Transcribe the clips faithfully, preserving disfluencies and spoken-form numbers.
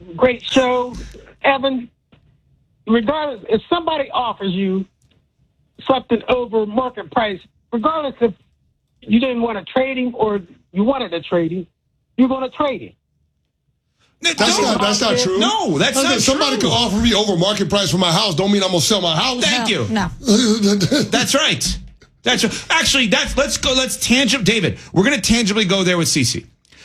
great show. Evan, regardless, if somebody offers you something over market price, regardless if you didn't want to trade him or you wanted to trade him, you're going to trade him. That's not, that's not true. No, that's not true. Somebody could offer me over market price for my house. Don't mean I'm going to sell my house. Thank you. No. That's right. That's right. Actually, that's let's go. Let's tangibly, David. We're going to tangibly go there with Cece.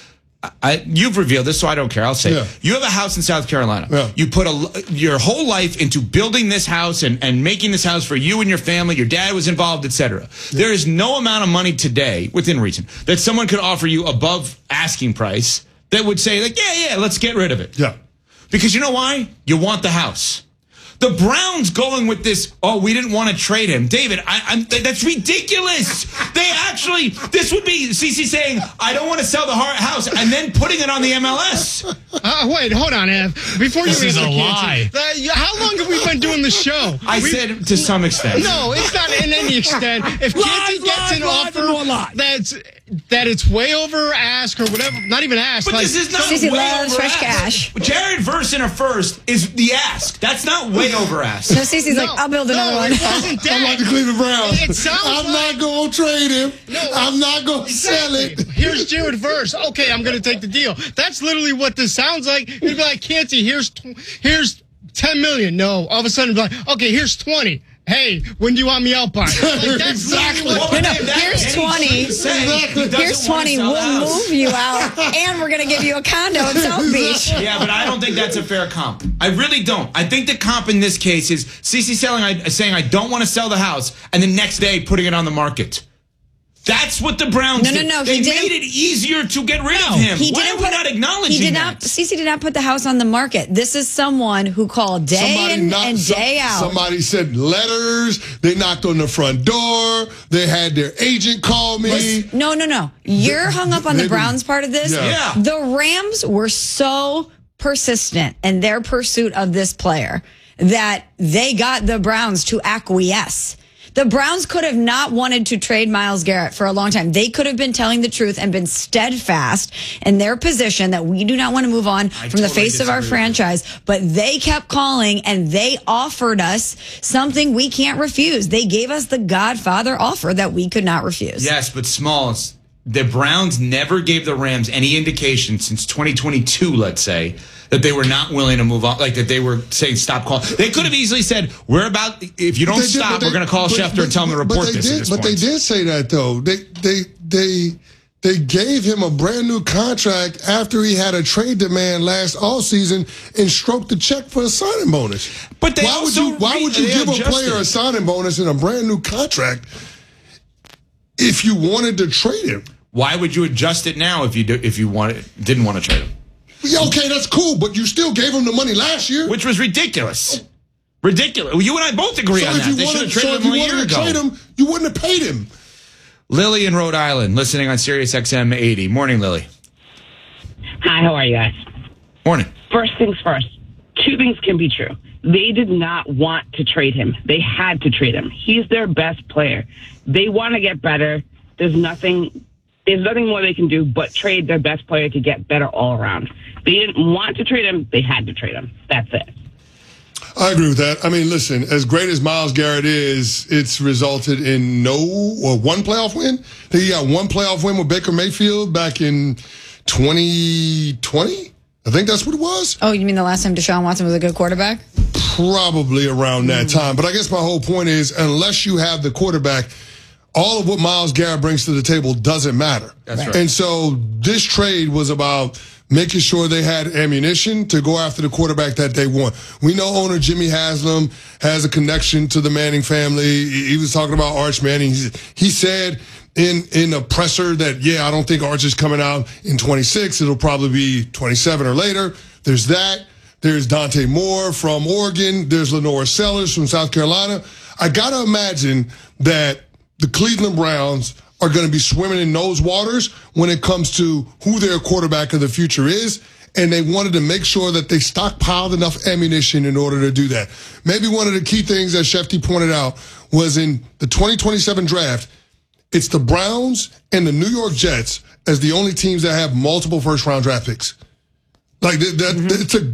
I, you've revealed this, so I don't care. I'll say Yeah. you have a house in South Carolina. Yeah. You put a, your whole life into building this house and, and making this house for you and your family. Your dad was involved, et cetera. Yeah. There is no amount of money today, within reason, that someone could offer you above asking price that would say, like, yeah, yeah, let's get rid of it. Yeah. Because you know why? You want the house. The Browns going with this, oh, we didn't want to trade him. David, I, I'm, that's ridiculous. They actually, this would be Cece saying, I don't want to sell the house, and then putting it on the M L S. Uh, wait, hold on, Ev. Before this you is answer, a lie. Uh, how long have we been doing the show? I we, said to some extent. No, it's not in any extent. If Kansas gets an offer that's that it's way over ask or whatever, not even ask. But like, this is not Cece way loves over fresh ask. cash. Jared Verse in a first is the ask. That's not way over ask. No, Cece's like, No, I'll build another no, one. it wasn't that. I'm like the Cleveland Browns. It sounds I'm like- not going to trade him. No, I'm not going to sell it. Here's Jared Verse. Okay, I'm going to take the deal. That's literally what this sounds like. You'd be like, Kansas, here's tw- here's ten million. No, all of a sudden, it'd be like, okay, here's twenty. Hey, when do you want me out by? Like, that's Exactly. literally what- No, no, here's twenty. Here's twenty. We'll move you out, and we're going to give you a condo in South Beach. Yeah, but I don't think that's a fair comp. I really don't. I think the comp in this case is Cece selling, I, saying I don't want to sell the house, and the next day putting it on the market. That's what the Browns No, no, did. no, They he didn't- made it easier to get rid of him. He Why didn't are we put, not acknowledging He did that? not. Cece did not put the house on the market. This is someone who called day Somebody in knocked- and some- day out. Somebody sent letters. They knocked on the front door. They had their agent call me. No, no, no. You're hung up on the Maybe- Browns part of this. Yeah. Yeah. The Rams were so persistent in their pursuit of this player that they got the Browns to acquiesce. The Browns could have not wanted to trade Myles Garrett for a long time. They could have been telling the truth and been steadfast in their position that we do not want to move on I from the totally face of our disagree with franchise. But they kept calling and they offered us something we can't refuse. They gave us the Godfather offer that we could not refuse. Yes, but Smalls, the Browns never gave the Rams any indication since twenty twenty-two, let's say, that they were not willing to move on, like that they were saying stop calling. They could have easily said, we're about, if you don't They did, stop, but they- we're going to call but- Schefter but- and tell him to but report they this did, at this But point. they did say that, though. They, they, they, they gave him a brand new contract after he had a trade demand last offseason and stroked the check for a signing bonus. But they why also would you, why re- would you they give a adjusted player it. a signing bonus and a brand new contract if you wanted to trade him? Why would you adjust it now if you do, if you wanted, didn't want to trade him? Yeah, okay, that's cool, but you still gave him the money last year. Which was ridiculous. Ridiculous. Well, you and I both agree so on if that. you They should wanted, have so traded if him you a year wanted to ago. trade him, you wouldn't have paid him. Lily in Rhode Island, listening on Sirius X M eighty. Morning, Lily. Hi, how are you guys? Morning. First things first, two things can be true. They did not want to trade him. They had to trade him. He's their best player. They want to get better. There's nothing there's nothing more they can do but trade their best player to get better all around. They didn't want to trade him. They had to trade him. That's it. I agree with that. I mean, listen, as great as Myles Garrett is, it's resulted in no or one playoff win. I think he got one playoff win with Baker Mayfield back in twenty twenty. I think that's what it was. Oh, you mean the last time Deshaun Watson was a good quarterback? Probably around that time. But I guess my whole point is, unless you have the quarterback, all of what Myles Garrett brings to the table doesn't matter. That's right. And so this trade was about making sure they had ammunition to go after the quarterback that they want. We know owner Jimmy Haslam has a connection to the Manning family. He was talking about Arch Manning. He said in in a presser that, yeah, I don't think Arch is coming out in twenty-six. It'll probably be twenty-seven or later. There's that. There's Dante Moore from Oregon. There's Lenore Sellers from South Carolina. I got to imagine that the Cleveland Browns are going to be swimming in those waters when it comes to who their quarterback of the future is. And they wanted to make sure that they stockpiled enough ammunition in order to do that. Maybe one of the key things that Shefty pointed out was in the twenty twenty-seven draft, it's the Browns and the New York Jets as the only teams that have multiple first-round draft picks. Like, that, mm-hmm. It's a